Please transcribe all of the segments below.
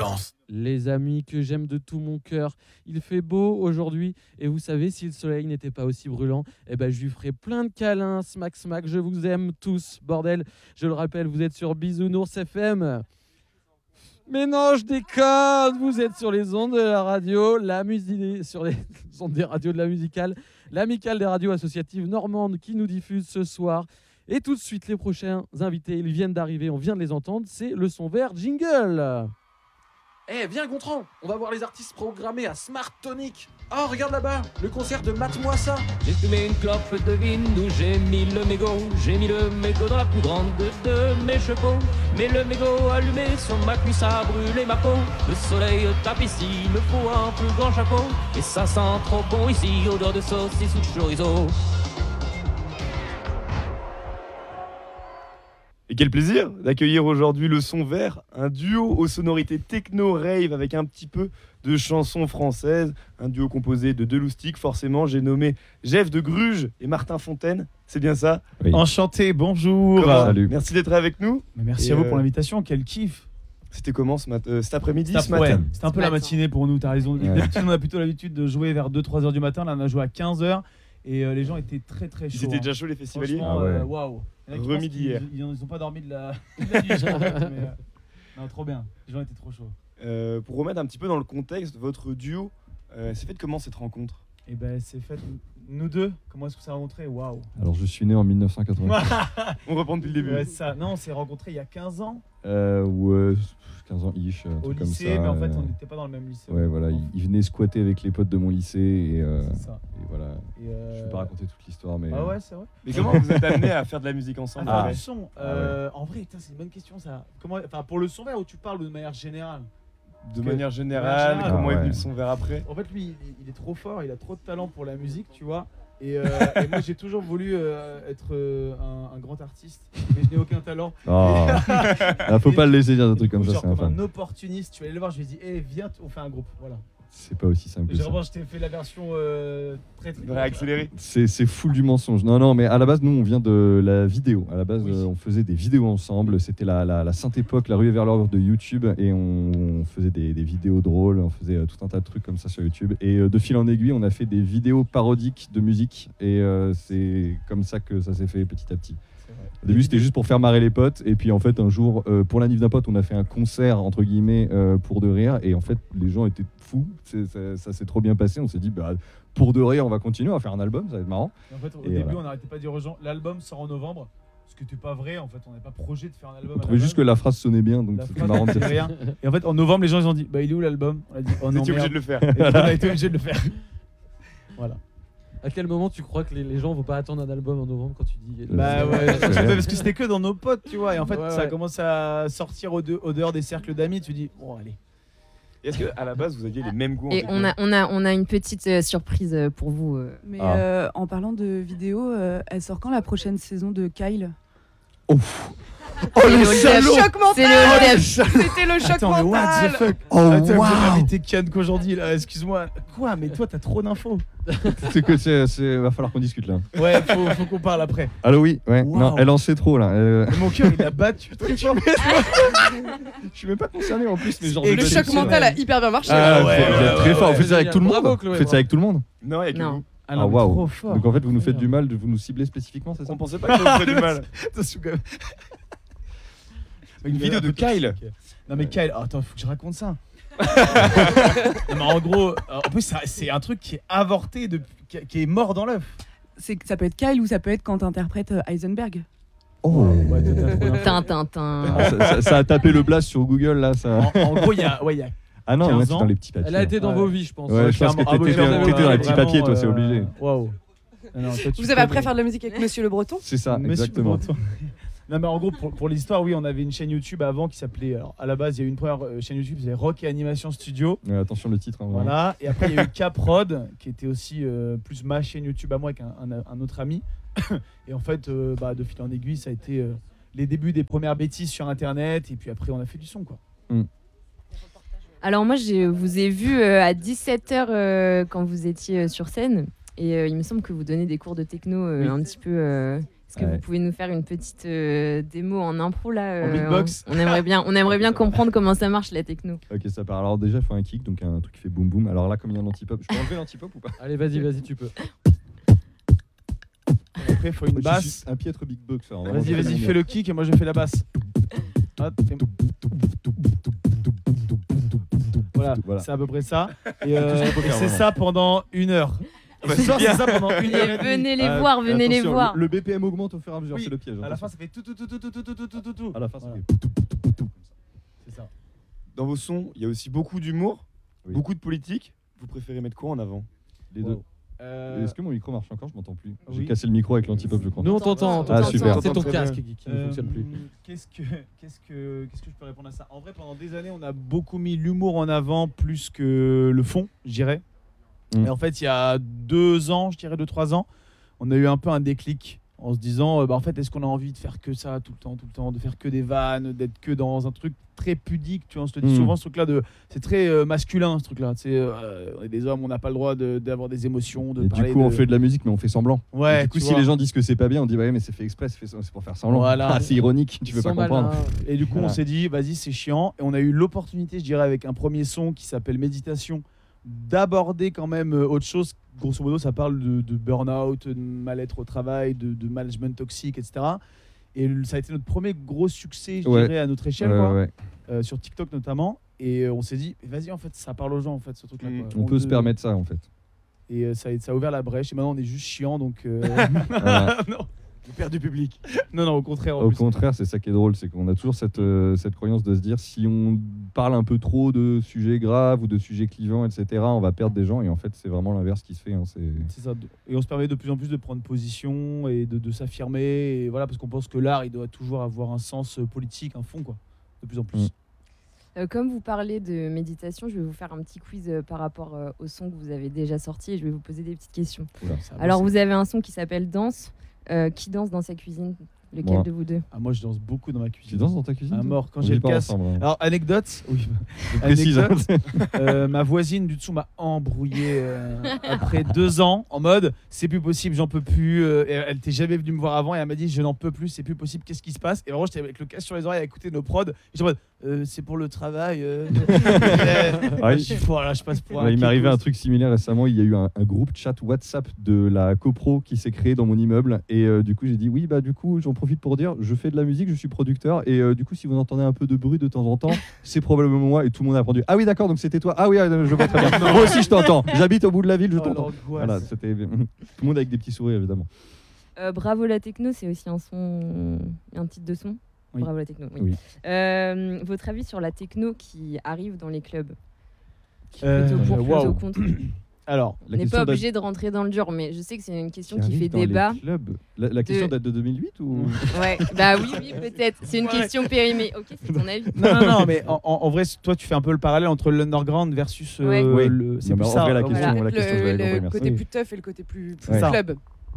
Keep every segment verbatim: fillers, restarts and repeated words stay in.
danse. Les amis que j'aime de tout mon cœur, il fait beau aujourd'hui et vous savez, si le soleil n'était pas aussi brûlant, eh ben, je lui ferai plein de câlins, smack smack, je vous aime tous, bordel. Je le rappelle, vous êtes sur Bisounours F M. Mais non, je déconne, vous êtes sur les ondes de la radio, la musique, sur les ondes des radios de la musicale, l'amicale des radios associatives normandes qui nous diffuse ce soir. Et tout de suite, les prochains invités, ils viennent d'arriver, on vient de les entendre, c'est le son vert jingle. Eh, hey, viens Gontran, on va voir les artistes programmés à Smart Tonic. Oh, regarde là-bas, le concert de Mate-moi ça. J'ai fumé une clope de vine où j'ai mis le mégot. J'ai mis le mégot dans la plus grande de, de mes chevaux. Mais le mégot allumé sur ma cuisse a brûlé ma peau. Le soleil tape ici, il me faut un plus grand chapeau. Et ça sent trop bon ici, odeur de saucisse ou de chorizo. Et quel plaisir d'accueillir aujourd'hui le son vert, un duo aux sonorités techno-rave avec un petit peu de chansons françaises, un duo composé de deux loustiques, forcément j'ai nommé Jeff de Gruge et Martin Fontaine, c'est bien ça? Oui. Enchanté, bonjour. Salut. Merci d'être avec nous. Mais merci et à vous euh... pour l'invitation, quel kiff. C'était comment ce mat- euh, cet après-midi, C'était ce matin? ouais, c'était un peu la matinée pour nous, t'as raison. Ouais. D'habitude on a plutôt l'habitude de jouer vers deux trois heures du matin, là on a joué à quinze heures. Et euh, les gens étaient très très chauds. Ils étaient hein. déjà chauds les festivaliers. Ah ouais. Waouh. Wow. Remis d'hier. Ils, ils, ils ont pas dormi de la, de la nuit. Mais, euh, non, trop bien. Les gens étaient trop chauds. Euh, pour remettre un petit peu dans le contexte, votre duo, euh, c'est fait de comment cette rencontre? Et ben c'est fait nous deux. Comment est-ce qu'on s'est rencontrés? Waouh. Alors je suis né en mille neuf cent quatre-vingt. On reprend depuis le début. Ouais, ça. Non, on s'est rencontrés il y a quinze ans. Euh, ouais, quinze ans ish. Un Au truc lycée, comme ça, mais en fait euh... on n'était pas dans le même lycée. Ouais, voilà, il, il venait squatter avec les potes de mon lycée et, euh, c'est ça. et voilà. Et euh... Je vais pas raconter toute l'histoire, mais. Ah ouais, c'est vrai. Mais comment vous êtes amenés à faire de la musique ensemble? Ah, ah. du son. Euh, ah ouais. En vrai, c'est une bonne question ça. Comment, enfin pour le son vert où tu parles de manière générale? De manière générale, générale comment ah, est venu ouais. le son vert après? En fait, lui, il, il est trop fort, il a trop de talent pour la musique, tu vois. Et, euh, et moi, j'ai toujours voulu euh, être euh, un, un grand artiste, mais je n'ai aucun talent. Oh. Ah, faut pas le laisser dire des trucs comme ça, genre c'est comme infâme. un opportuniste, tu vas aller le voir, je lui ai dit, hé, hey, viens, on fait un groupe, voilà. C'est pas aussi simple que ça. Généralement, je t'ai fait la version euh, très très accélérée. C'est, c'est full du mensonge. Non, non, mais à la base, nous, on vient de la vidéo. À la base, oui. euh, on faisait des vidéos ensemble. C'était la, la, la sainte époque, la ruée vers l'or de YouTube. Et on, on faisait des, des vidéos drôles. On faisait euh, tout un tas de trucs comme ça sur YouTube. Et euh, de fil en aiguille, on a fait des vidéos parodiques de musique. Et euh, c'est comme ça que ça s'est fait petit à petit. Au début, c'était juste pour faire marrer les potes. Et puis, en fait, un jour, euh, pour la nif d'un pote, on a fait un concert, entre guillemets, euh, pour de rire. Et en fait, les gens étaient fous. C'est, ça, ça s'est trop bien passé. On s'est dit, bah, pour de rire, on va continuer, on va faire un album, ça va être marrant. Et en fait, au et début, voilà. on n'arrêtait pas de dire aux gens, l'album sort en novembre. Ce qui n'était pas vrai, en fait, on n'avait pas projet de faire un album. On trouvait juste que la phrase sonnait bien, donc la c'était marrant de dire rien. Et en fait, en novembre, les gens ils ont dit, bah, il est où l'album? On a dit, oh non, obligé merde. de le faire. Et on a été obligé de le faire. Voilà. À quel moment tu crois que les, les gens vont pas attendre un album en novembre quand tu dis... Bah ouais, parce que c'était que dans nos potes, tu vois. Et en fait, ouais, ça ouais. commence à sortir au, de, au dehors des cercles d'amis. Tu dis, bon, allez. Et est-ce qu'à la base, vous aviez les mêmes goûts en Et techno? on a, on, a, on a une petite euh, surprise euh, pour vous. euh. Mais Ah. euh, en parlant de vidéo, euh, elle sort quand la prochaine saison de Kyle? Ouf. Oh le salaud! Choc mental. C'est le def. C'était le choc Attends, mais what mental. the fuck? Oh, Attends, wow. j'ai invité Kian qu'aujourd'hui, là, excuse-moi. Quoi? Mais toi, t'as trop d'infos. C'est que c'est, c'est, va falloir qu'on discute là. Ouais, faut, faut qu'on parle après. Allô, oui, ouais. Wow. Non, elle en sait trop là. Euh, Mais mon cœur, il a battu. Je suis même pas concerné en plus, mais genre. Et Le je choc sais- mental a hyper bien marché. Ah, ouais, vous ouais, êtes très ouais, fort. ouais. Vous faites ça avec tout le monde. Bravo, Chloé, Vous faites ça avec tout le monde. Non, avec Non. vous. Ah Ah non, mais waouh. trop fort. Donc en fait, vous nous Trop faites bien. du mal, vous nous ciblez spécifiquement, c'est ça? On pensait pas que ça vous ferait du mal. Attention, quand même. Une vidéo de Kyle. Non mais Kyle, oh, attends, faut que je raconte ça. Non, mais en gros, en plus ça- c'est un truc qui est avorté, de, qui, qui est mort dans l'œuf. C'est que ça peut être Kyle ou ça peut être quand t'interprètes euh, Heisenberg. Oh. Ouais, toi, t'as trop d'infos. Tintin. Ah, ça, ça- ça a tapé le blast sur Google là, ça. En, en gros, il y a, ouais, il y a Ah non, quinze ouais, c'est ans. dans les petits papiers. Elle a été dans Ouais. vos vies, je pense. Ouais, je pense que clairement. Ah, t'étais, oui, dans- t'étais dans les petits vraiment, papiers, toi, c'est euh, obligé. Waouh. Non, non, toi, tu Vous avez appris à connais. faire de la musique avec Monsieur Le Breton? C'est ça, Monsieur exactement. Breton. Non mais en gros pour, pour l'histoire, oui, on avait une chaîne YouTube avant qui s'appelait, alors à la base il y a eu une première euh, chaîne YouTube qui s'appelait Rock et Animation Studio. Ouais, attention le titre. Hein, vraiment. Voilà, et après il y a eu K-Prod qui était aussi euh, plus ma chaîne YouTube à moi avec un, un, un autre ami. Et en fait, euh, bah, de fil en aiguille, ça a été euh, les débuts des premières bêtises sur internet et puis après on a fait du son quoi. Alors moi, je vous ai vu euh, à dix-sept heures euh, quand vous étiez euh, sur scène. Et euh, il me semble que vous donnez des cours de techno euh, Oui. un petit peu... euh, Est-ce que Ouais. vous pouvez nous faire une petite euh, démo en impro là En euh, beatbox on, on aimerait bien, on aimerait bien comprendre comment ça marche la techno. Ok, ça part. Alors déjà, il faut un kick, donc un truc qui fait boum boum. Alors là, comme il y a un anti-pop, je peux enlever l'anti-pop ou pas? Allez, vas-y, vas-y, tu peux. Après, il faut une Je basse. suis un piètre beatboxer. hein, vraiment, Vas-y, je vas-y, fais fais le kick et moi je fais la basse. Ah, fais- Voilà, Voilà. c'est à peu près ça. Et euh, Tout ce qu'on peut et faire, c'est vraiment. ça pendant une heure. Bah, Ce c'est soir, bien. c'est ça pendant une heure. Et et demie. venez les Ah, voir, venez les attention, voir. Le, le B P M augmente au fur et à mesure, Oui. c'est le piège. À la attention. fin, ça fait tout, tout, tout, tout, tout, tout, tout, tout, tout, tout. À la fin, ça Voilà. fait tout, tout, tout, tout, tout, comme ça. C'est ça. Dans vos sons, il y a aussi beaucoup d'humour, Oui. beaucoup de politique. Vous préférez mettre quoi en avant? Les deux. Wow. Euh, Est-ce que mon micro marche encore? Je m'entends plus. J'ai oui. cassé le micro avec l'anti-pop, je crois. Nous, on t'entend. on Ah, t'entend. super. C'est ton Très casque bien. qui, qui ne Euh, fonctionne plus. Qu'est-ce que, qu'est-ce que, qu'est-ce que je peux répondre à ça? En vrai, pendant des années, on a beaucoup mis l'humour en avant plus que le fond, je dirais. Mm. Et en fait, il y a deux ans, je dirais deux, trois ans, on a eu un peu un déclic en se disant, euh, bah, en fait, est-ce qu'on a envie de faire que ça tout le temps, tout le temps, de faire que des vannes, d'être que dans un truc très pudique, tu vois, on se le dit Mm. souvent ce truc-là, de, c'est très euh, masculin ce truc-là. C'est, euh, on est des hommes, on n'a pas le droit de- d'avoir des émotions, de Et parler du coup, de... on fait de la musique, mais on fait semblant. Ouais, Et du coup, tu si vois. les gens disent que c'est pas bien, on dit bah ouais, mais c'est fait exprès, c'est fait- c'est pour faire semblant. Voilà. Ah, c'est ironique, tu Ils veux pas sont comprendre. malins. Et du coup, Voilà. on s'est dit, vas-y, c'est chiant. Et on a eu l'opportunité, je dirais, avec un premier son qui s'appelle Méditation, d'aborder quand même euh, autre chose. Grosso modo, ça parle de, de burn-out, de mal-être au travail, de, de management toxique, et cetera. Et le- ça a été notre premier gros succès, je Ouais. dirais, à notre échelle, Ouais, quoi, ouais. euh, sur TikTok notamment. Et euh, on s'est dit, vas-y, en fait, ça parle aux gens, en fait, ce truc-là. Mm. quoi. On peut se de- permettre ça en fait. Et euh, ça, a, ça a ouvert la brèche. Et maintenant, on est juste chiant, donc. euh, Voilà. non, on perd du public. Non, non, au contraire. En Au plus. contraire, c'est ça qui est drôle, c'est qu'on a toujours cette, euh, cette croyance de se dire si on parle un peu trop de sujets graves ou de sujets clivants, et cetera, on va perdre des gens. Et en fait, c'est vraiment l'inverse qui se fait. hein, c'est... C'est ça. Et on se permet de plus en plus de prendre position et de, de s'affirmer. Et voilà, parce qu'on pense que l'art, il doit toujours avoir un sens euh, politique, un fond, quoi. De plus en plus. Mm. Euh, comme vous parlez de méditation, je vais vous faire un petit quiz euh, par rapport euh, au son que vous avez déjà sorti et je vais vous poser des petites questions. Ça va, Alors, c'est- vous avez un son qui s'appelle Danse. Euh, qui danse dans sa cuisine? Lequel Moi. de vous deux? Ah, moi, je danse beaucoup dans ma cuisine. Tu danses dans ta cuisine? À toi mort. Quand On j'ai vit le pas casse. ensemble, hein. Alors, anecdote. Oui. Je précise, hein. Anecdote. Euh, ma voisine du dessous m'a embrouillé euh, après deux ans en mode c'est plus possible, j'en peux plus. Euh, et elle n'était jamais venue me voir avant et elle m'a dit je n'en peux plus, c'est plus possible, qu'est-ce qui se passe? Et vraiment, j'étais avec le casque sur les oreilles à écouter nos prods. Et j'étais en mode euh, c'est pour le travail. Euh, Ouais. je, voilà, je passe pour un Ouais, il m'est arrivé kékos. un truc similaire récemment. Il y a eu un, un groupe chat WhatsApp de la copro qui s'est créé dans mon immeuble. Et euh, du coup, j'ai dit oui, bah du coup, j'en profite pour dire je fais de la musique, je suis producteur. Et euh, du coup, si vous entendez un peu de bruit de temps en temps, c'est probablement moi. Et tout le monde a répondu ah oui, d'accord, donc c'était toi. Ah oui, ah, je vois très bien. Moi aussi, je t'entends. J'habite au bout de la ville, je Oh, t'entends. l'angoisse. Voilà, c'était tout le monde avec des petits sourires évidemment. Euh, Bravo la techno, c'est aussi un son, un titre de son. Oui. Bravo la techno. Oui. Oui. Euh, votre avis sur la techno qui arrive dans les clubs? Euh, Plutôt pour, plutôt waouh. contre. Alors, On n'est pas obligé de rentrer dans le dur, mais je sais que c'est une question qui, fait débat. La, la question date de deux mille huit ou Ouais, bah oui, oui, peut-être. C'est une Ouais. question périmée. Ok, c'est ton avis. non, non, non, mais en, en- en vrai, toi, tu fais un peu le parallèle entre l'underground versus euh, Ouais. Oui. le. C'est Non, plus mais en ça. vrai, la en vrai. question- Peut-être la question, je vais le, aller le compris, merci. côté Oui. plus tough et le côté plus, plus Ouais. Ça. club.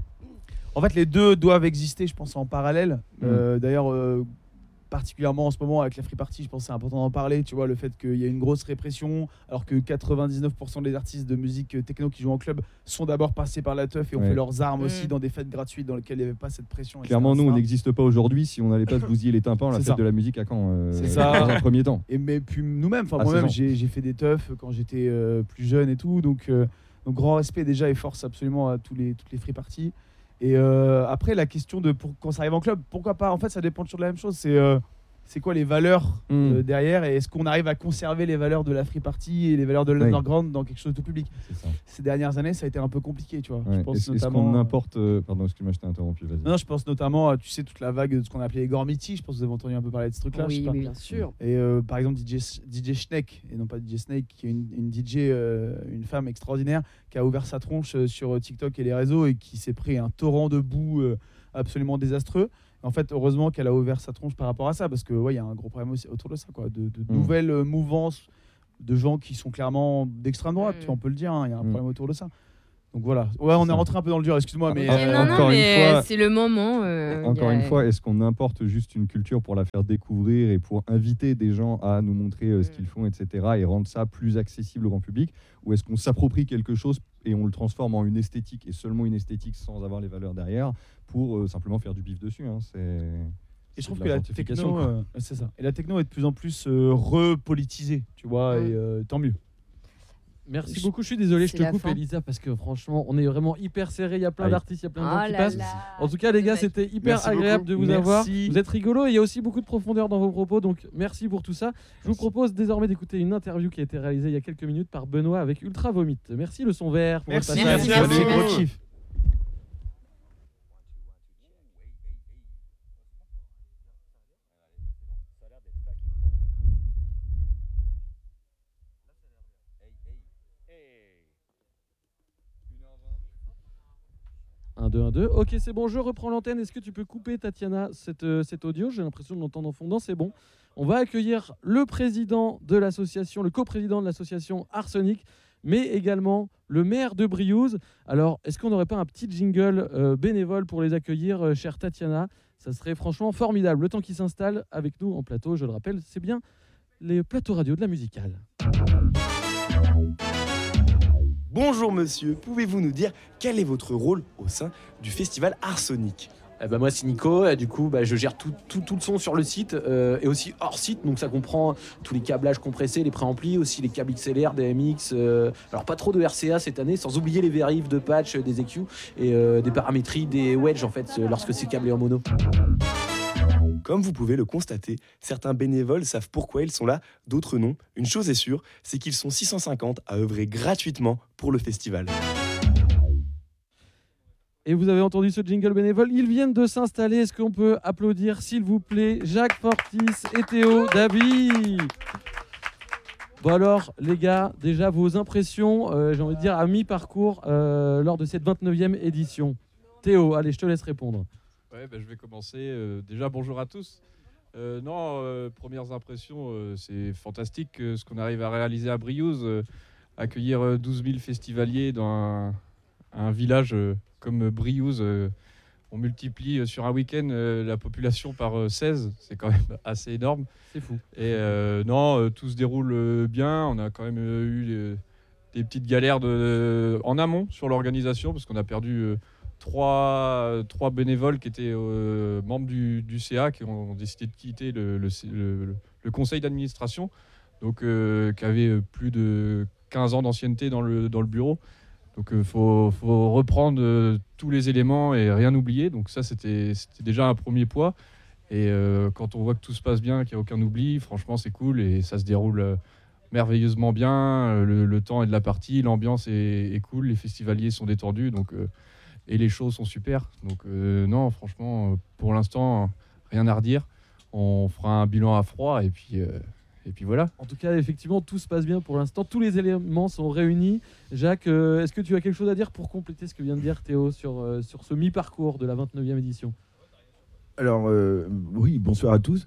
En fait, les deux doivent exister, je pense, en parallèle. Euh, D'ailleurs, euh, particulièrement en ce moment avec la Free Party, je pense que c'est important d'en parler. Tu vois, le fait qu'il y a une grosse répression, alors que quatre-vingt-dix-neuf pour cent des artistes de musique techno qui jouent en club sont d'abord passés par la teuf et ont Ouais. fait leurs armes aussi Mm. dans des fêtes gratuites dans lesquelles il n'y avait pas cette pression. et cetera, Clairement, nous, on et cetera. n'existe pas aujourd'hui si on n'allait pas se bousiller les tympans à la C'est fête ça. de la musique à Caen. euh, C'est ça. Dans un premier temps. Et mais puis nous-mêmes, enfin À moi-même, seize ans. j'ai j'ai fait des teufs quand j'étais euh, plus jeune et tout, donc, euh, donc grand respect déjà et force absolument à tous les, toutes les free parties. Et euh, après la question de pour, quand ça arrive en club, pourquoi pas? En fait, ça dépend toujours de la même chose. C'est euh, c'est quoi les valeurs Mm. euh, derrière et est-ce qu'on arrive à conserver les valeurs de la free party et les valeurs de l'underground dans quelque chose de tout public? C'est ça. Ces dernières années, ça a été un peu compliqué, tu vois. Ouais. Je pense Est-ce est-ce notamment. qu'on importe. euh, Pardon, excuse-moi, je t'ai interrompu. Vas-y. Non, non, je pense notamment à, tu sais, toute la vague de ce qu'on appelait les Gormiti. Je pense que vous avez entendu un peu parler de ce truc-là. je sais Oui, pas. oui, Bien sûr. Et euh, par exemple, D J, S- D J Schneck, et non pas D J Snake, qui est une, une D J, euh, une femme extraordinaire, qui a ouvert sa tronche euh, sur TikTok et les réseaux et qui s'est pris un torrent de boue euh, absolument désastreux. En fait, heureusement qu'elle a ouvert sa tronche par rapport à ça, parce que ouais, il y a un gros problème aussi autour de ça, quoi, de, de Mm. nouvelles euh, mouvances de gens qui sont clairement d'extrême droite, Mm. tu vois, on peut le dire, hein, il y a un Mm. problème autour de ça. Donc voilà, ouais, on est ça. rentré un peu dans le dur, excuse-moi, mais Ok, Euh, non, non, encore une mais fois- c'est le moment. euh, Encore y a- une fois, est-ce qu'on importe juste une culture pour la faire découvrir et pour inviter des gens à nous montrer euh, ce Mm. qu'ils font, et cetera, et rendre ça plus accessible au grand public? Ou est-ce qu'on s'approprie quelque chose et on le transforme en une esthétique et seulement une esthétique sans avoir les valeurs derrière pour euh, simplement faire du bif dessus. Hein. C'est, et je trouve de que la gentrification, techno, quoi. euh, c'est ça. Et la techno est de plus en plus euh, repolitisée, tu vois, Ouais. et euh, tant mieux. Merci Je- beaucoup, je suis désolé, je c'est te la coupe fin. Elisa, parce que franchement, on est vraiment hyper serré, il y a plein Aïe. d'artistes, il y a plein de gens Oh qui là passent. là. En tout cas, les gars, Dommage. c'était hyper Merci agréable beaucoup. de vous Merci. avoir. Vous êtes rigolos et il y a aussi beaucoup de profondeur dans vos propos, donc merci pour tout ça. Je vous Merci. propose désormais d'écouter une interview qui a été réalisée il y a quelques minutes par Benoît avec Ultra Vomit. Merci le son vert. Pour Merci, votre Merci, passage. merci. Salut, gros kiff. un, deux, un, deux. Ok, c'est bon, je reprends l'antenne. Est-ce que tu peux couper, Tatiana, cette, euh, cet audio? J'ai l'impression de l'entendre en fondant, c'est bon. On va accueillir le président de l'association, le coprésident de l'association Arsenic, mais également le maire de Briouze. Alors, est-ce qu'on n'aurait pas un petit jingle euh, bénévole pour les accueillir, euh, chère Tatiana? Ça serait franchement formidable. Le temps qui s'installe avec nous en plateau, je le rappelle, c'est bien les plateaux radio de la musicale. Bonjour monsieur, pouvez-vous nous dire quel est votre rôle au sein du festival Arsenic? Eh ben moi c'est Nico, et du coup bah, je gère tout, tout, tout le son sur le site euh, et aussi hors site, donc ça comprend tous les câblages compressés, les préamplis, aussi les câbles X L R, D M X, euh, alors pas trop de R C A cette année, sans oublier les vérifs de patch, euh, des E Q et euh, des paramétries, des wedges en fait euh, lorsque c'est câblé en mono. Comme vous pouvez le constater, certains bénévoles savent pourquoi ils sont là, d'autres non. Une chose est sûre, c'est qu'ils sont six cent cinquante à œuvrer gratuitement pour le festival. Et vous avez entendu ce jingle bénévole, ils viennent de s'installer. Est-ce qu'on peut applaudir, s'il vous plaît, Jacques Fortis et Théo Davy? Bon alors, les gars, déjà vos impressions, euh, j'ai envie de dire, à mi-parcours euh, lors de cette vingt-neuvième édition. Théo, allez, je te laisse répondre. Ouais, bah, je vais commencer. Euh, déjà, bonjour à tous. Euh, non, euh, premières impressions, euh, c'est fantastique euh, ce qu'on arrive à réaliser à Briouze. Euh, accueillir euh, douze mille festivaliers dans un, un village euh, comme Briouze. Euh, on multiplie euh, sur un week-end euh, la population par euh, seize. C'est quand même assez énorme. C'est fou. Et euh, non, euh, tout se déroule euh, bien. On a quand même euh, eu euh, des petites galères de, en amont sur l'organisation parce qu'on a perdu... Euh, Trois, trois bénévoles qui étaient euh, membres du, du C A qui ont décidé de quitter le, le, le, le conseil d'administration, donc euh, qui avaient plus de quinze ans d'ancienneté dans le, dans le bureau. Donc il euh, faut, faut reprendre euh, tous les éléments et rien oublier. Donc ça, c'était, c'était déjà un premier poids. Et euh, quand on voit que tout se passe bien, qu'il n'y a aucun oubli, franchement, c'est cool et ça se déroule euh, merveilleusement bien. Le, le temps est de la partie, l'ambiance est, est cool, les festivaliers sont détendus. Donc... Euh, Et les shows sont super. Donc euh, non, franchement, pour l'instant, rien à redire. On fera un bilan à froid et puis, euh, et puis voilà. En tout cas, effectivement, tout se passe bien pour l'instant. Tous les éléments sont réunis. Jacques, euh, est-ce que tu as quelque chose à dire pour compléter ce que vient de dire Théo sur, euh, sur ce mi-parcours de la vingt-neuvième édition? Alors, euh, oui, bonsoir à tous.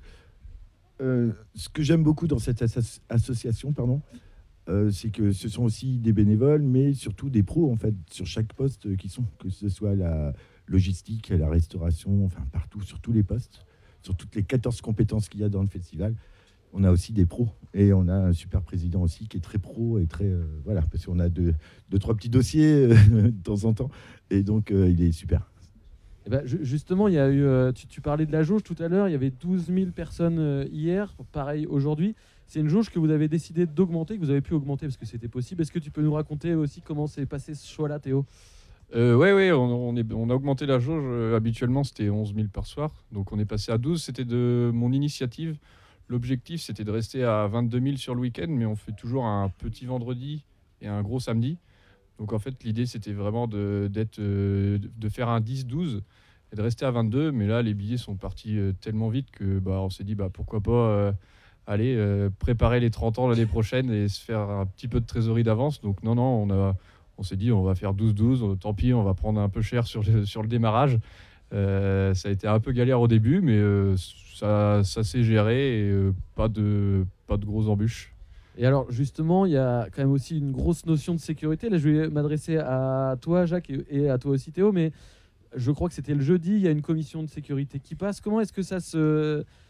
Euh, ce que j'aime beaucoup dans cette as- association, pardon, euh, c'est que ce sont aussi des bénévoles, mais surtout des pros, en fait, sur chaque poste euh, qui sont, que ce soit la logistique, la restauration, enfin partout, sur tous les postes, sur toutes les quatorze compétences qu'il y a dans le festival. On a aussi des pros et on a un super président aussi qui est très pro et très... euh, voilà, parce qu'on a deux, deux, trois petits dossiers euh, de temps en temps et donc euh, il est super. Eh ben, ju- justement, il y a eu, euh, tu, tu parlais de la jauge tout à l'heure, il y avait douze mille personnes euh, hier, pareil aujourd'hui. C'est une jauge que vous avez décidé d'augmenter, que vous avez pu augmenter parce que c'était possible. Est-ce que tu peux nous raconter aussi comment s'est passé ce choix-là, Théo? Euh, ouais, ouais, on, on, est, on a augmenté la jauge. Euh, habituellement, c'était onze mille par soir. Donc on est passé à douze. C'était de mon initiative. L'objectif, c'était de rester à vingt-deux mille sur le week-end, mais on fait toujours un petit vendredi et un gros samedi. Donc en fait, l'idée, c'était vraiment de, d'être, euh, de faire un dix douze et de rester à vingt-deux. Mais là, les billets sont partis euh, tellement vite que bah, on s'est dit bah, pourquoi pas euh, aller euh, préparer les trente ans l'année prochaine et se faire un petit peu de trésorerie d'avance. Donc non, non, on, a, on s'est dit on va faire douze douze. Tant pis, on va prendre un peu cher sur le, sur le démarrage. Euh, ça a été un peu galère au début, mais euh, ça, ça s'est géré et euh, pas, de, pas de grosses embûches. Et alors justement, il y a quand même aussi une grosse notion de sécurité. Là, je vais m'adresser à toi, Jacques, et- et à toi aussi, Théo, mais je crois que c'était le jeudi, il y a une commission de sécurité qui passe. Comment est-ce que ça se,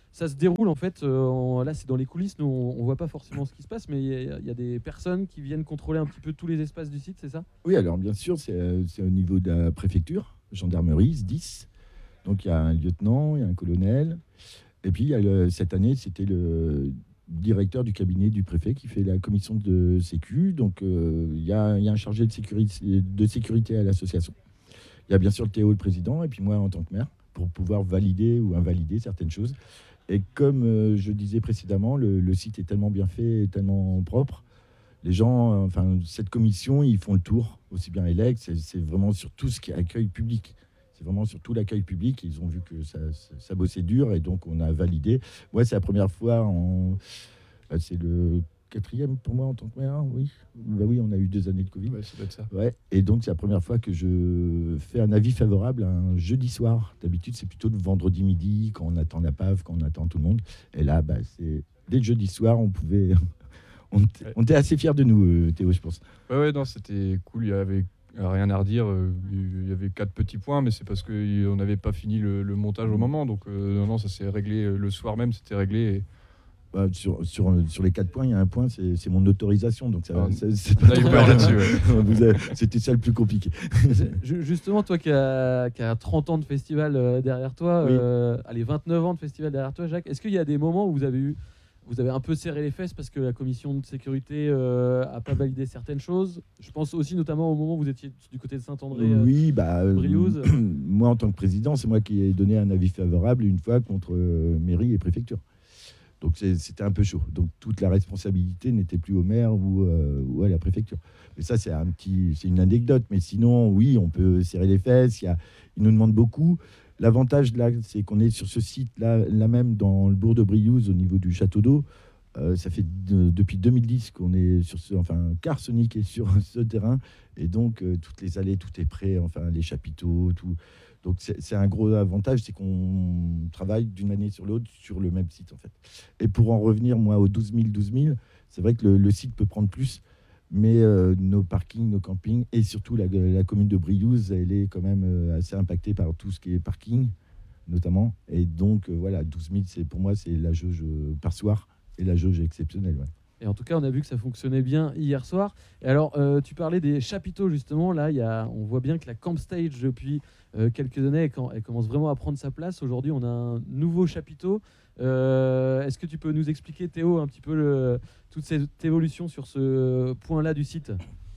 ça se déroule en fait. euh, en- là, c'est dans les coulisses. Nous, on, on voit pas forcément ce qui se passe, mais il y, a- il y a des personnes qui viennent contrôler un petit peu tous les espaces du site, c'est ça? Oui, alors bien sûr, c'est euh, c'est au niveau de la préfecture, gendarmerie, S dix. Donc il y a un lieutenant, il y a un colonel. Et puis il y a le- cette année, c'était le directeur du cabinet du préfet qui fait la commission de sécu. Donc euh, il y, a, il y a un chargé de sécurité, de sécurité à l'association. Il y a bien sûr le Théo, le président, et puis moi en tant que maire, pour pouvoir valider ou invalider certaines choses. Et comme euh, je disais précédemment, le, le site est tellement bien fait, et tellement propre. Les gens, euh, enfin, cette commission, ils font le tour, aussi bien élect, c'est c'est vraiment sur tout ce qui est accueil public. C'est vraiment sur tout l'accueil public. Ils ont vu que ça, ça, ça bossait dur et donc on a validé. Moi, c'est la première fois, en... bah, c'est le quatrième pour moi en tant que maire, oui. Bah oui, on a eu deux années de Covid. Ouais, ça doit être ça. Ouais. Et donc, c'est la première fois que je fais un avis favorable un jeudi soir. D'habitude, c'est plutôt le vendredi midi, quand on attend la P A V, quand on attend tout le monde. Et là, bah, c'est dès le jeudi soir, on pouvait... On était, Ouais. on était assez fiers de nous, euh, Théo, je pense. Ouais, ouais, non, c'était cool. Il y avait rien à redire. euh, Il y avait quatre petits points, mais c'est parce qu'on n'avait pas fini le, le montage au moment. Donc, euh, non, non, ça s'est réglé euh, le soir même. C'était réglé. Et... Bah, sur, sur, sur les quatre points, il y a un point, c'est c'est mon autorisation. Donc, ça, Ah, c'est c'est pas là, il trop perd mal. là-dessus, ouais. Vous avez- C'était ça le plus compliqué. Ju- Justement, toi qui as, qui as trente ans de festival euh, derrière toi, Oui. euh, allez, vingt-neuf ans de festival derrière toi, Jacques, est-ce qu'il y a des moments où vous avez eu, vous avez un peu serré les fesses parce que la commission de sécurité euh, a pas validé certaines choses? Je pense aussi notamment au moment où vous étiez du côté de Saint-André. euh, Oui, bah, euh, Briouze. moi en tant que président, c'est moi qui ai donné un avis favorable une fois contre euh, mairie et préfecture. Donc c'est- c'était un peu chaud. Donc toute la responsabilité n'était plus au maire ou, euh, ou à la préfecture. Mais ça, c'est un petit, c'est une anecdote. Mais sinon, oui, on peut serrer les fesses. Il y a, ils nous demandent beaucoup. L'avantage là, c'est qu'on est sur ce site là, là même dans le bourg de Briouze, au niveau du château d'eau. Euh, ça fait de- depuis deux mille dix qu'on est sur ce, enfin, Carsonic est sur ce terrain, et donc euh, toutes les allées, tout est prêt, enfin les chapiteaux, tout. Donc c'est c'est un gros avantage, c'est qu'on travaille d'une année sur l'autre sur le même site en fait. Et pour en revenir moi aux douze mille, douze mille, c'est vrai que le, le site peut prendre plus, mais euh, nos parkings, nos campings et surtout la, la commune de Briouze, elle est quand même euh, assez impactée par tout ce qui est parking notamment. Et donc euh, voilà, douze mille, c'est pour moi c'est la jauge euh, par soir et la jauge exceptionnelle. Ouais. Et en tout cas, on a vu que ça fonctionnait bien hier soir. Et alors, euh, tu parlais des chapiteaux, justement. Là, il y a, on voit bien que la Camp Stage, depuis euh, quelques années, elle, quand- elle commence vraiment à prendre sa place. Aujourd'hui, on a un nouveau chapiteau. Euh, Est-ce que tu peux nous expliquer, Théo, un petit peu le- toute cette évolution sur ce point-là du site?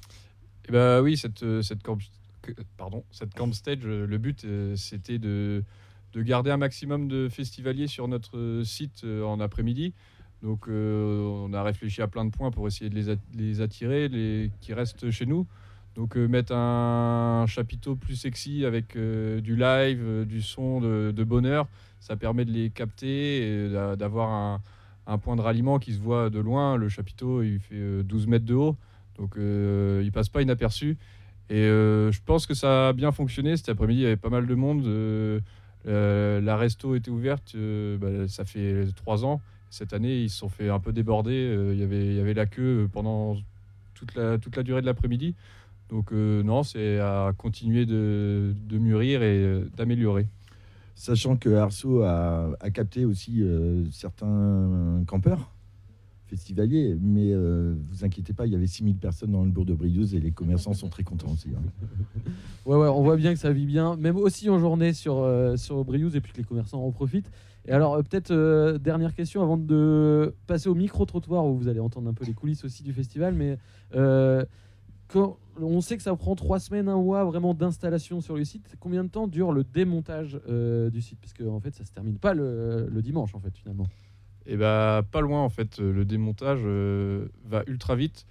Eh ben oui, cette, euh, cette, camp, que- pardon, cette camp stage, euh, le but, euh, c'était de, de garder un maximum de festivaliers sur notre euh, site euh, en après-midi. Donc, euh, on a réfléchi à plein de points pour essayer de les, at- les attirer, les, qui restent chez nous. Donc, euh, mettre un chapiteau plus sexy avec euh, du live, euh, du son de, de bonheur, ça permet de les capter et d'a- d'avoir un, un point de ralliement qui se voit de loin. Le chapiteau, il fait euh, douze mètres de haut. Donc, euh, il passe pas inaperçu. Et euh, je pense que ça a bien fonctionné. Cet après-midi, il y avait pas mal de monde. Euh, euh, la resto était ouverte. euh, bah, ça fait trois ans. Cette année, ils se sont fait un peu déborder. Euh, il y avait, il y avait la queue pendant toute la, toute la durée de l'après-midi. Donc, euh, non, c'est à continuer de, de mûrir et euh, d'améliorer. Sachant que Arceau a, a capté aussi euh, certains campeurs festivaliers, mais euh, vous inquiétez pas, il y avait six mille personnes dans le bourg de Briouze et les commerçants sont très contents aussi. hein. Ouais, ouais, on voit bien que ça vit bien, même aussi en journée sur, euh, sur Briouze, et puis que les commerçants en profitent. Et alors, euh, peut-être, euh, dernière question avant de passer au micro-trottoir, où vous allez entendre un peu les coulisses aussi du festival, mais euh, quand on sait que ça prend trois semaines, un mois vraiment d'installation sur le site, combien de temps dure le démontage euh, du site? Parce qu'en en fait, ça se termine pas le, le dimanche, en fait, finalement. Et bah, pas loin, en fait. Le démontage euh, va ultra vite.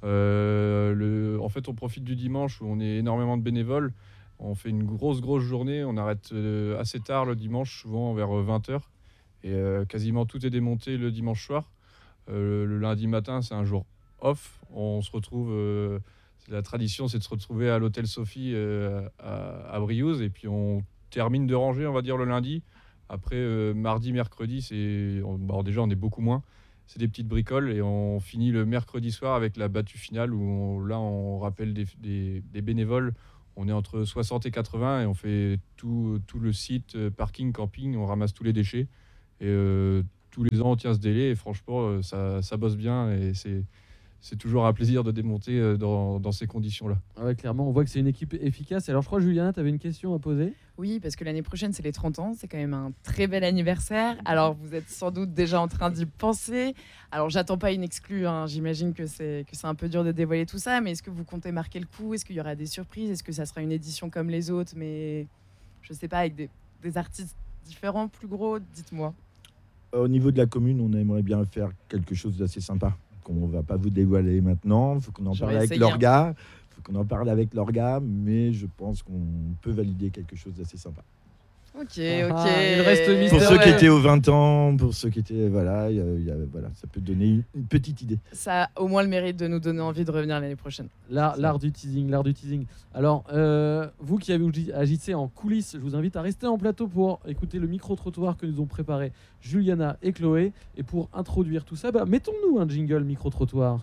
Euh, le, en fait, on profite du dimanche où on est énormément de bénévoles. On fait une grosse, grosse journée. On arrête euh, assez tard le dimanche, souvent vers vingt heures. Et euh, quasiment tout est démonté le dimanche soir. Euh, le lundi matin, c'est un jour off. On se retrouve... euh, c'est la tradition, c'est de se retrouver à l'hôtel Sophie euh, à, à Briouze. Et puis, on termine de ranger, on va dire, le lundi. Après, euh, mardi, mercredi, c'est on- bon, déjà, on est beaucoup moins. C'est des petites bricoles. Et on finit le mercredi soir avec la battue finale où on- là, on rappelle des, des- des bénévoles. On est entre soixante et quatre-vingts et on fait tout, tout le site, euh, parking, camping. On ramasse tous les déchets. Et euh, tous les ans, on tient ce délai et franchement, euh, ça, ça bosse bien et c'est, c'est toujours un plaisir de démonter euh, dans, dans ces conditions-là. Ah ouais, clairement, on voit que c'est une équipe efficace. Alors, je crois, Juliana, tu avais une question à poser. Oui, parce que l'année prochaine, c'est les trente ans. C'est quand même un très bel anniversaire. Alors, vous êtes sans doute déjà en train d'y penser. Alors, j'attends pas une exclue. Hein. J'imagine que c'est, que c'est un peu dur de dévoiler tout ça. Mais est-ce que vous comptez marquer le coup? Est-ce qu'il y aura des surprises? Est-ce que ça sera une édition comme les autres, mais je sais pas, avec des, des artistes différents, plus gros? Dites-moi. Au niveau de la commune, on aimerait bien faire quelque chose d'assez sympa, qu'on ne va pas vous dévoiler maintenant. Il faut qu'on en J'aurais parle avec essayé, l'orga. Il faut qu'on en parle avec l'orga, mais je pense qu'on peut valider quelque chose d'assez sympa. Ok, ok. Ah, il reste mystérieux. Pour ceux qui étaient aux vingt ans, pour ceux qui étaient... Voilà, y a, y a, voilà ça peut donner une, une petite idée. Ça a au moins le mérite de nous donner envie de revenir l'année prochaine. L'art, l'art du teasing, l'art du teasing. Alors, euh, vous qui avez agité en coulisses, je vous invite à rester en plateau pour écouter le micro-trottoir que nous ont préparé Juliana et Chloé. Et pour introduire tout ça, bah, mettons-nous un jingle micro-trottoir.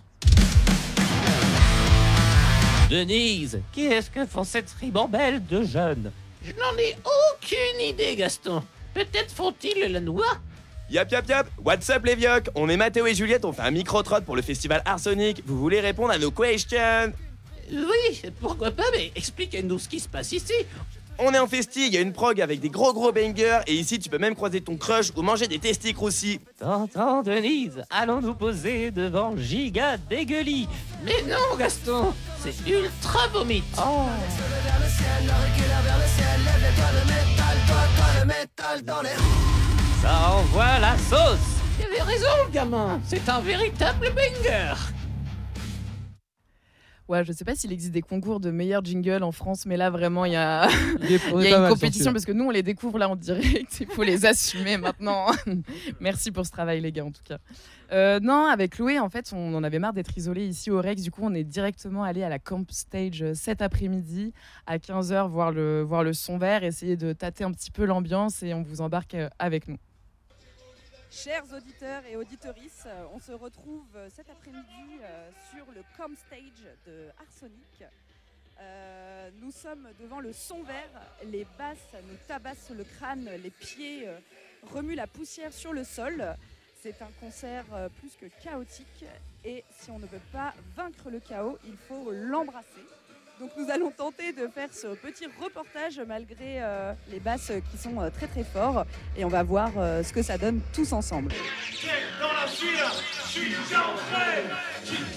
Denise, qu'est-ce que font cette ribambelle de jeunes? Je n'en ai aucune idée, Gaston. Peut-être font-ils la noix? Yap yap yap, what's up les viocs? On est Mathéo et Juliette, on fait un micro-trot pour le festival Arsonic. Vous voulez répondre à nos questions? Oui, pourquoi pas, mais expliquez-nous ce qui se passe ici. On est en festi, il y a une prog avec des gros gros bangers, et ici tu peux même croiser ton crush ou manger des testiques roussis. T'entends, Denise? Allons nous poser devant Giga Dégueulis. Mais non, Gaston, c'est ultra vomite. Oh. Ça envoie la sauce. Il avait raison, le gamin. C'est un véritable banger. Ouais, je sais pas s'il existe des concours de meilleurs jingles en France, mais là vraiment il y a, Il est- on il est y a pas une mal compétition sur parce que nous on les découvre là en direct, il faut les assumer maintenant. Merci pour ce travail les gars en tout cas. Euh, non, avec Chloé en fait on en avait marre d'être isolés ici au Rex, du coup on est directement allé à la Camp Stage cet après-midi à quinze heures voir le, voir le son vert, essayer de tâter un petit peu l'ambiance et on vous embarque euh, avec nous. Chers auditeurs et auditorices, euh, on se retrouve euh, cet après-midi euh, sur le Com Stage de Arsonic. Euh, nous sommes devant le son vert, les basses nous tabassent le crâne, les pieds euh, remuent la poussière sur le sol. C'est un concert euh, plus que chaotique et si on ne veut pas vaincre le chaos, il faut l'embrasser. Donc nous allons tenter de faire ce petit reportage malgré euh, les basses qui sont euh, très très forts et on va voir euh, ce que ça donne tous ensemble. Dans la suite, je suis déjà en train.